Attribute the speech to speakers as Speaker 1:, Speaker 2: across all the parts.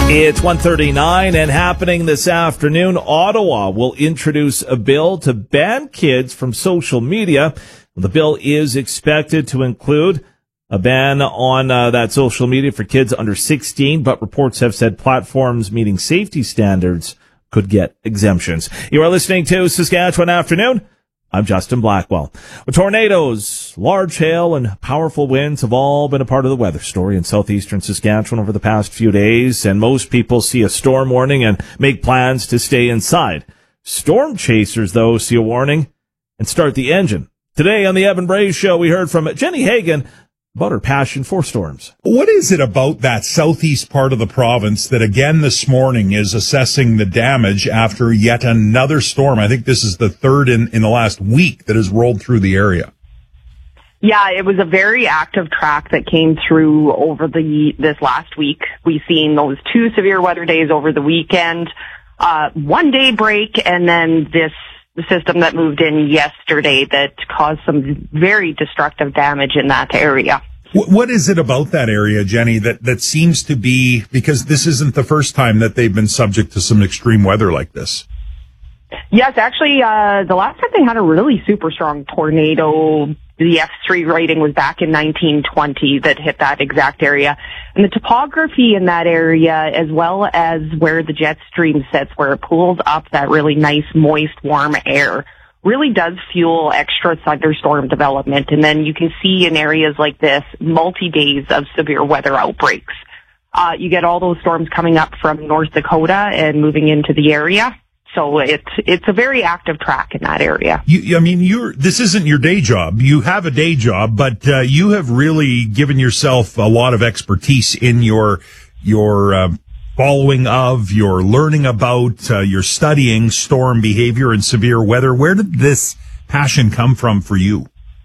Speaker 1: It's 1:39 and happening this afternoon. Ottawa will introduce a bill to ban kids from social media. The bill is expected to include a ban on that social media for kids under 16, but reports have said platforms meeting safety standards could get exemptions. You are listening to Saskatchewan Afternoon. I'm Justin Blackwell. Well, tornadoes, large hail, and powerful winds have all been a part of the weather story in southeastern Saskatchewan over the past few days, and most people see a storm warning and make plans to stay inside. Storm chasers, though, see a warning and start the engine. Today on the Evan Bray Show, we heard from Jenny Hagan about her passion for storms.
Speaker 2: What is it about that southeast part of the province that again this morning is assessing the damage after yet another storm? I think this is the third in the last week that has rolled through the area.
Speaker 3: Yeah, it was a very active track that came through over this last week. We've seen those two severe weather days over the weekend, 1 day break, and then this system that moved in yesterday that caused some very destructive damage in that area.
Speaker 2: What is it about that area, Jenny, that seems to be, because this isn't the first time that they've been subject to some extreme weather like this?
Speaker 3: Yes, actually, the last time they had a really super strong tornado, the F3 rating was back in 1920 that hit that exact area. And the topography in that area, as well as where the jet stream sits, where it pulls up that really nice, moist, warm air, really does fuel extra thunderstorm development. And then you can see in areas like this, multi-days of severe weather outbreaks. You get all those storms coming up from North Dakota and moving into the area. So it's a very active track in that area.
Speaker 2: This isn't your day job. You have a day job, but you have really given yourself a lot of expertise in your following of, your learning about, your studying storm behavior and severe weather. Where did this passion come from for you?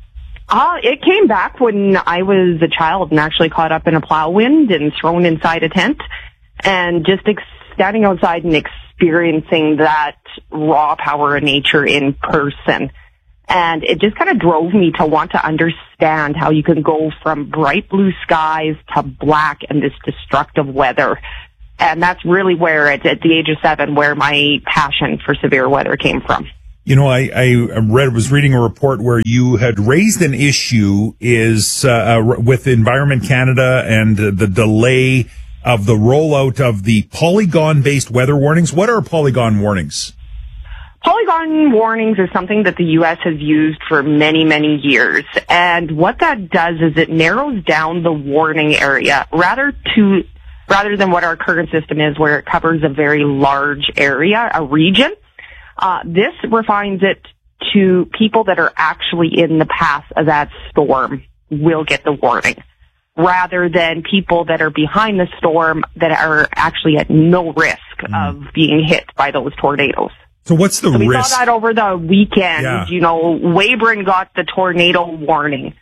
Speaker 3: It came back when I was a child and actually caught up in a plow wind and thrown inside a tent, and just standing outside and experiencing that raw power of nature in person. And it just kind of drove me to want to understand how you can go from bright blue skies to black and this destructive weather. And that's really where, at the age of 7, where my passion for severe weather came from.
Speaker 2: You know, I was reading a report where you had raised an issue with Environment Canada and the delay of the rollout of the polygon-based weather warnings. What are polygon warnings?
Speaker 3: Polygon warnings is something that the U.S. has used for many, many years. And what that does is it narrows down the warning area rather than what our current system is, where it covers a very large area, a region. This refines it to people that are actually in the path of that storm will get the warning, rather than people that are behind the storm that are actually at no risk of being hit by those tornadoes.
Speaker 2: So what's the risk?
Speaker 3: We saw that over the weekend.
Speaker 2: Yeah.
Speaker 3: You know, Weyburn got the tornado warning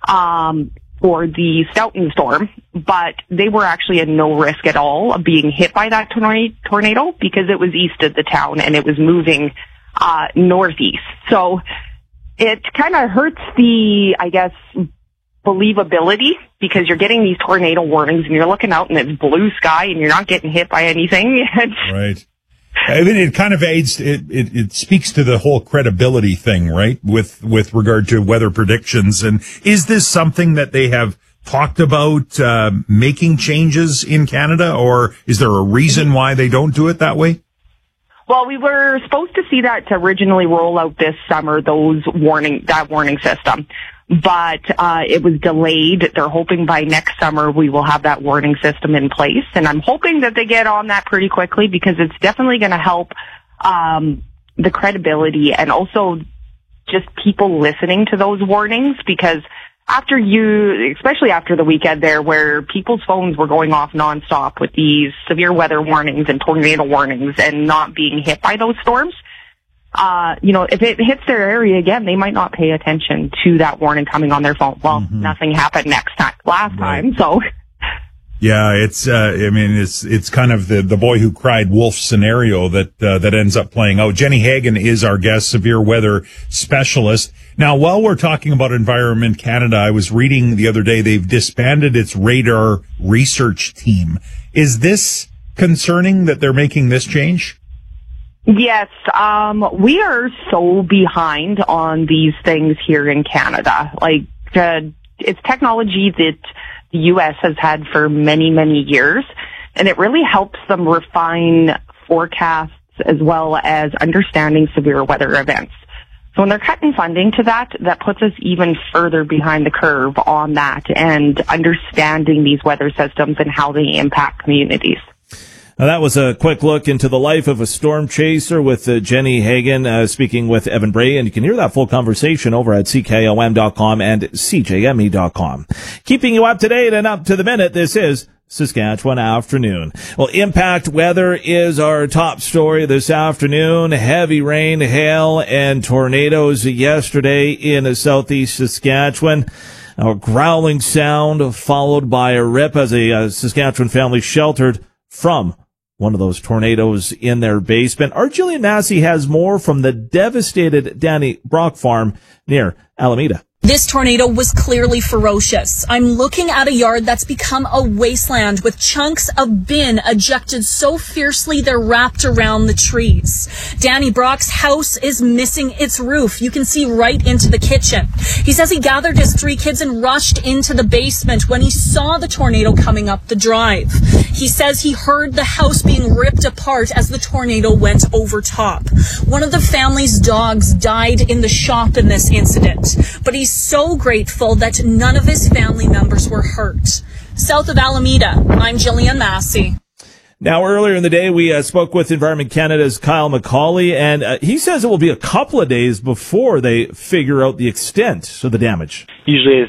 Speaker 3: for the Stoughton storm, but they were actually at no risk at all of being hit by that tornado because it was east of the town and it was moving northeast. So it kind of hurts the, I guess, believability, because you're getting these tornado warnings and you're looking out and it's blue sky and you're not getting hit by anything.
Speaker 2: Right. I mean, it kind of aids, it speaks to the whole credibility thing, right? With regard to weather predictions. And is this something that they have talked about, making changes in Canada, or is there a reason why they don't do it that way?
Speaker 3: Well, we were supposed to see that to originally roll out this summer, that warning system. But it was delayed. They're hoping by next summer we will have that warning system in place. And I'm hoping that they get on that pretty quickly, because it's definitely going to help the credibility and also just people listening to those warnings. Because especially after the weekend there, where people's phones were going off nonstop with these severe weather warnings and tornado warnings and not being hit by those storms, if it hits their area again, they might not pay attention to that warning coming on their phone. Well, nothing happened last time, so.
Speaker 2: Yeah, it's kind of the boy who cried wolf scenario that ends up playing out. Jenny Hagan is our guest, severe weather specialist. Now, while we're talking about Environment Canada, I was reading the other day they've disbanded its radar research team. Is this concerning that they're making this change?
Speaker 3: Yes, we are so behind on these things here in Canada. Like, it's technology that the U.S. has had for many, many years, and it really helps them refine forecasts as well as understanding severe weather events. So when they're cutting funding to that, that puts us even further behind the curve on that and understanding these weather systems and how they impact communities.
Speaker 1: Now, that was a quick look into the life of a storm chaser with Jenny Hagan speaking with Evan Bray, and you can hear that full conversation over at CKOM.com and CJME.com. Keeping you up to date and up to the minute, this is Saskatchewan Afternoon. Well, impact weather is our top story this afternoon. Heavy rain, hail, and tornadoes yesterday in southeast Saskatchewan. A growling sound followed by a rip as a Saskatchewan family sheltered from one of those tornadoes in their basement. Our Jillian Massey has more from the devastated Danny Brock farm near Alameda.
Speaker 4: This tornado was clearly ferocious. I'm looking at a yard that's become a wasteland with chunks of bin ejected so fiercely they're wrapped around the trees. Danny Brock's house is missing its roof. You can see right into the kitchen. He says he gathered his 3 kids and rushed into the basement when he saw the tornado coming up the drive. He says he heard the house being ripped apart as the tornado went over top. One of the family's dogs died in the shop in this incident, but he's so grateful that none of his family members were hurt. South of Alameda, I'm Jillian Massey.
Speaker 1: Now, earlier in the day, we spoke with Environment Canada's Kyle McCauley, and he says it will be a couple of days before they figure out the extent of the damage.
Speaker 5: Usually,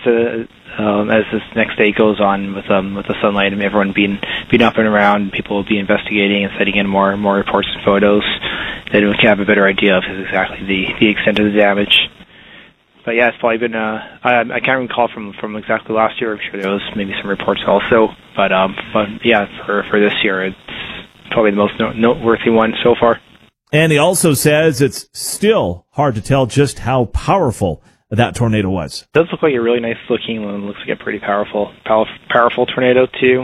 Speaker 5: as this next day goes on with the sunlight and everyone being up and around, people will be investigating and sending in more reports and photos. Then we can have a better idea of exactly the extent of the damage. But yeah, it's probably been, I can't recall from exactly last year. I'm sure there was maybe some reports also. But yeah, for this year, it's probably the most noteworthy one so far.
Speaker 1: And he also says it's still hard to tell just how powerful that tornado was.
Speaker 5: It does look like a really nice looking one. It looks like a pretty powerful tornado too.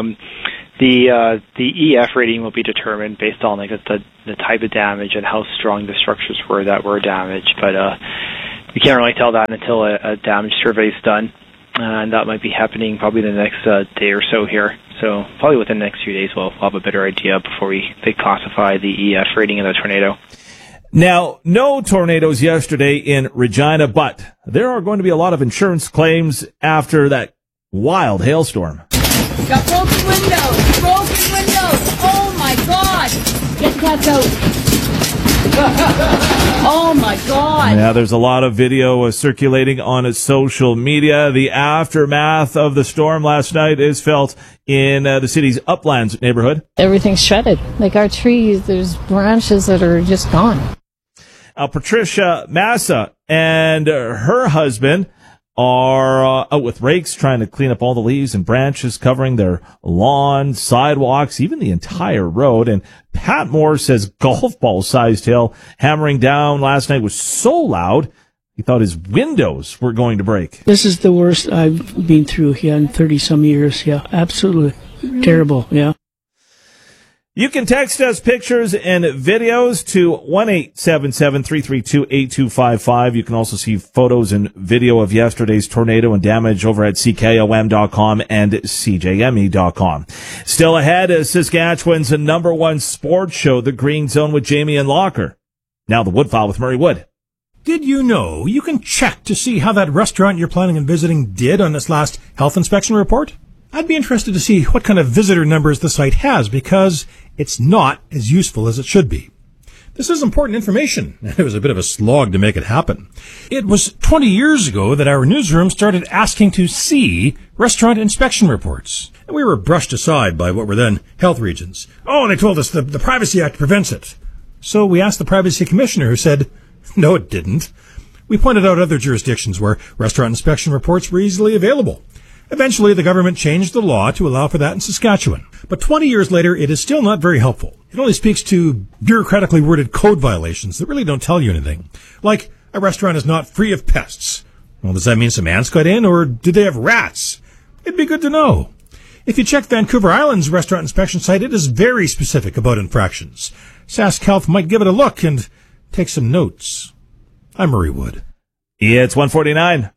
Speaker 5: The EF rating will be determined based on like the type of damage and how strong the structures were that were damaged. But we can't really tell that until a damage survey is done, and that might be happening probably the next day or so here. So probably within the next few days we'll have a better idea before they classify the EF rating of the tornado.
Speaker 1: Now, no tornadoes yesterday in Regina, but there are going to be a lot of insurance claims after that wild hailstorm.
Speaker 6: Got broken windows! Oh my God! Get the cats out! Oh my God!
Speaker 1: Yeah, there's a lot of video circulating on social media. The aftermath of the storm last night is felt in the city's Uplands neighborhood.
Speaker 7: Everything's shredded. Like our trees, there's branches that are just gone.
Speaker 1: Patricia Massa and her husband are out with rakes trying to clean up all the leaves and branches covering their lawn, sidewalks, even the entire road. And Pat Moore says golf ball-sized hail hammering down last night was so loud he thought his windows were going to break.
Speaker 8: This is the worst I've been through here in 30-some years. Yeah, absolutely terrible, yeah.
Speaker 1: You can text us pictures and videos to 1-877-332-8255. You can also see photos and video of yesterday's tornado and damage over at CKOM.com and CJME.com. Still ahead is Saskatchewan's #1 sports show, The Green Zone with Jamie and Locker. Now the Woodfile with Murray Wood.
Speaker 9: Did you know you can check to see how that restaurant you're planning on visiting did on its last health inspection report? I'd be interested to see what kind of visitor numbers the site has, because it's not as useful as it should be. This is important information, and it was a bit of a slog to make it happen. It was 20 years ago that our newsroom started asking to see restaurant inspection reports. And we were brushed aside by what were then health regions. Oh, and they told us the Privacy Act prevents it. So we asked the Privacy Commissioner, who said, no, it didn't. We pointed out other jurisdictions where restaurant inspection reports were easily available. Eventually, the government changed the law to allow for that in Saskatchewan. But 20 years later, it is still not very helpful. It only speaks to bureaucratically worded code violations that really don't tell you anything. Like, a restaurant is not free of pests. Well, does that mean some ants got in, or did they have rats? It'd be good to know. If you check Vancouver Island's restaurant inspection site, it is very specific about infractions. Sask Health might give it a look and take some notes. I'm Murray Wood.
Speaker 1: It's 1:49.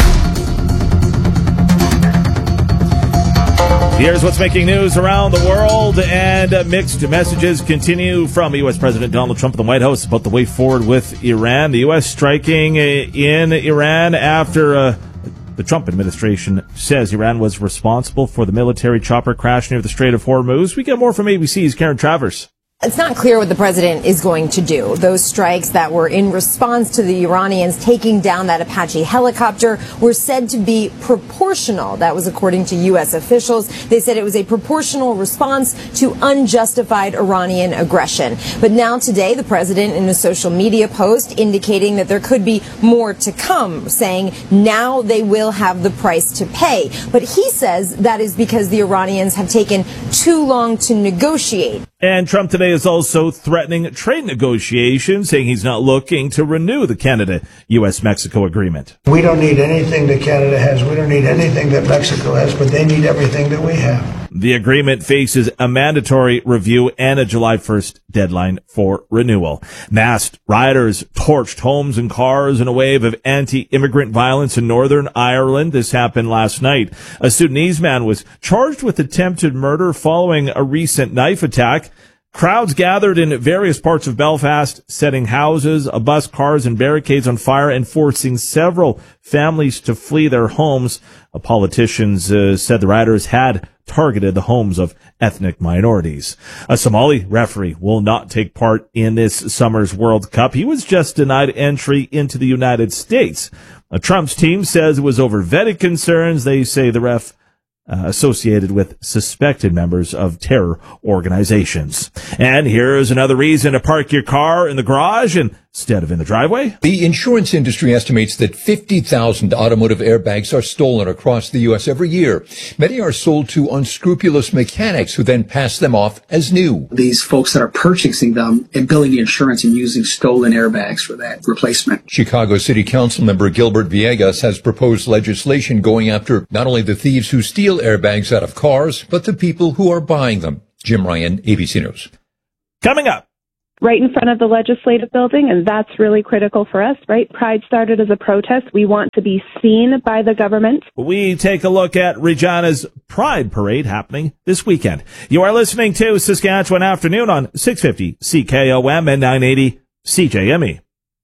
Speaker 1: Here's what's making news around the world, and mixed messages continue from U.S. President Donald Trump in the White House about the way forward with Iran. The U.S. striking in Iran after the Trump administration says Iran was responsible for the military chopper crash near the Strait of Hormuz. We get more from ABC's Karen Travers.
Speaker 10: It's not clear what the president is going to do. Those strikes that were in response to the Iranians taking down that Apache helicopter were said to be proportional. That was according to U.S. officials. They said it was a proportional response to unjustified Iranian aggression. But now today, the president in a social media post indicating that there could be more to come, saying now they will have the price to pay. But he says that is because the Iranians have taken too long to negotiate.
Speaker 1: And Trump today is also threatening trade negotiations, saying he's not looking to renew the Canada-U.S.-Mexico agreement.
Speaker 11: We don't need anything that Canada has. We don't need anything that Mexico has, but they need everything that we have.
Speaker 1: The agreement faces a mandatory review and a July 1st deadline for renewal. Masked rioters torched homes and cars in a wave of anti-immigrant violence in Northern Ireland. This happened last night. A Sudanese man was charged with attempted murder following a recent knife attack. Crowds gathered in various parts of Belfast, setting houses, bus, cars, and barricades on fire and forcing several families to flee their homes. Politicians said the rioters had targeted the homes of ethnic minorities. A Somali referee will not take part in this summer's World Cup. He was just denied entry into the United States. Trump's team says it was over vetting concerns. They say the ref associated with suspected members of terror organizations. And here's another reason to park your car in the garage instead of in the driveway.
Speaker 12: The insurance industry estimates that 50,000 automotive airbags are stolen across the U.S. every year. Many are sold to unscrupulous mechanics who then pass them off as new.
Speaker 13: These folks that are purchasing them and billing the insurance and using stolen airbags for that replacement.
Speaker 12: Chicago City Council member Gilbert Villegas has proposed legislation going after not only the thieves who steal airbags out of cars, but the people who are buying them. Jim Ryan, ABC News.
Speaker 1: Coming up.
Speaker 14: Right in front of the legislative building, and that's really critical for us, right? Pride started as a protest. We want to be seen by the government.
Speaker 1: We take a look at Regina's Pride Parade happening this weekend. You are listening to Saskatchewan Afternoon on 650 CKOM and 980 CJME.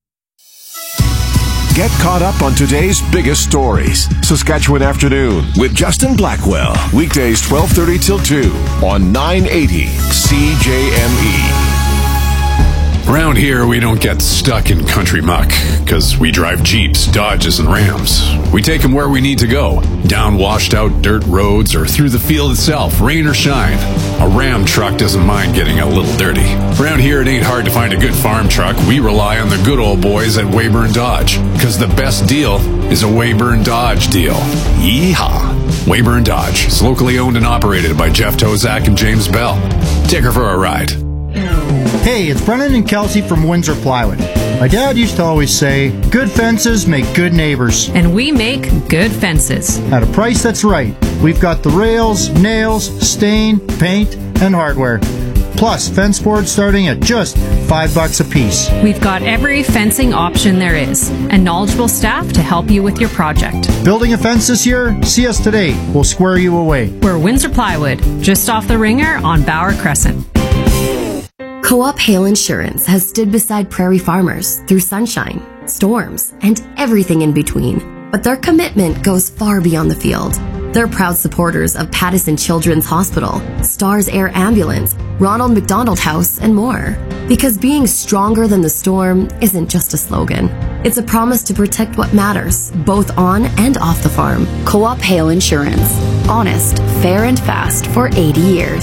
Speaker 15: Get caught up on today's biggest stories. Saskatchewan Afternoon with Justin Blackwell. Weekdays 12:30 till 2 on 980 CJME.
Speaker 16: Around here, we don't get stuck in country muck, because we drive Jeeps, Dodges, and Rams. We take them where we need to go, down washed-out dirt roads or through the field itself, rain or shine. A Ram truck doesn't mind getting a little dirty. Around here, it ain't hard to find a good farm truck. We rely on the good old boys at Weyburn Dodge, because the best deal is a Weyburn Dodge deal. Yeehaw! Weyburn Dodge is locally owned and operated by Jeff Tozak and James Bell. Take her for a ride.
Speaker 17: Hey, it's Brennan and Kelsey from Windsor Plywood. My dad used to always say, good fences make good neighbors.
Speaker 18: And we make good fences.
Speaker 17: At a price that's right. We've got the rails, nails, stain, paint, and hardware. Plus, fence boards starting at just $5 a piece.
Speaker 18: We've got every fencing option there is, and knowledgeable staff to help you with your project.
Speaker 17: Building a fence this year? See us today. We'll square you away.
Speaker 18: We're Windsor Plywood, just off the Ringer on Bauer Crescent.
Speaker 19: Co-op Hail Insurance has stood beside prairie farmers through sunshine, storms, and everything in between. But their commitment goes far beyond the field. They're proud supporters of Pattison Children's Hospital, Stars Air Ambulance, Ronald McDonald House, and more. Because being stronger than the storm isn't just a slogan. It's a promise to protect what matters, both on and off the farm. Co-op Hail Insurance. Honest, fair, and fast for 80 years.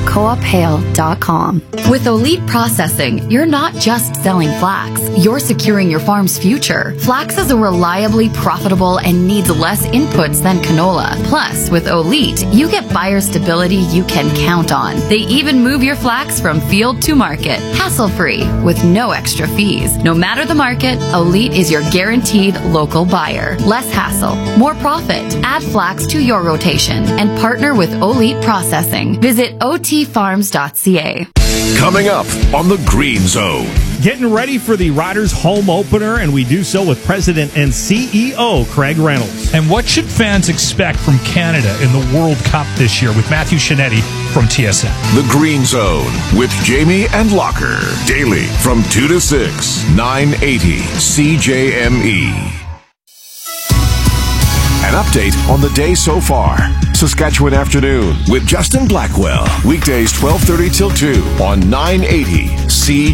Speaker 19: CoopHale.com. With Elite Processing, you're not just selling flax, you're securing your farm's future. Flax is a reliably profitable and needs less inputs than canola. Plus, with Elite, you get buyer stability you can count on. They even move your flax from field to market, hassle-free, with no extra fees. No matter the market, Elite is your guaranteed local buyer. Less hassle, more profit. Add flax to your rotation and partner with Elite Processing. Visit otfarms.ca.
Speaker 15: Coming up on the Green Zone.
Speaker 20: Getting ready for the Riders home opener, and we do so with President and CEO Craig Reynolds.
Speaker 2: And what should fans expect from Canada in the World Cup this year with Matthew Shinetti from TSN?
Speaker 15: The Green Zone with Jamie and Locker. Daily from 2 to 6, 980 CJME. An update on the day so far. Saskatchewan Afternoon with Justin Blackwell. Weekdays 12:30 till 2 on 980 CJME.